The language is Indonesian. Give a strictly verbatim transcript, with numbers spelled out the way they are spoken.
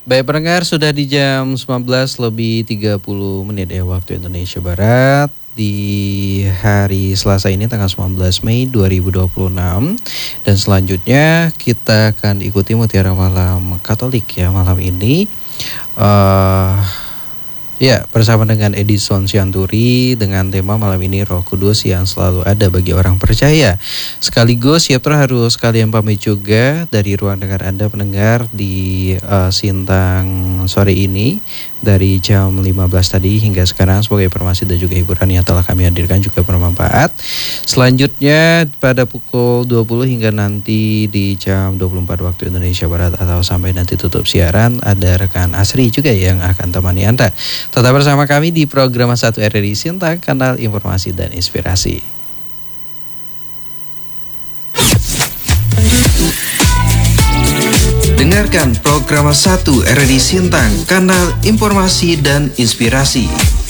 Baik pendengar, sudah di jam sembilan belas lebih tiga puluh menit ya waktu Indonesia Barat. Di hari Selasa ini tanggal sembilan belas Mei dua ribu dua puluh enam. Dan selanjutnya kita akan ikuti Mutiara Malam Katolik ya malam ini. Uh, Ya, bersama dengan Edison Sianturi dengan tema malam ini Roh Kudus yang selalu ada bagi orang percaya. Sekaligus Siaptra harus kalian pamit juga dari ruang dengar Anda pendengar di uh, Sintang sore ini dari jam lima belas tadi hingga sekarang sebagai informasi dan juga hiburan yang telah kami hadirkan juga bermanfaat. Selanjutnya pada pukul dua puluh hingga nanti di jam dua puluh empat waktu Indonesia Barat atau sampai nanti tutup siaran ada rekan Asri juga yang akan temani Anda. Tetap bersama kami di program satu R R I Sintang, kanal informasi dan inspirasi. Dengarkan program satu R R I Sintang, kanal informasi dan inspirasi.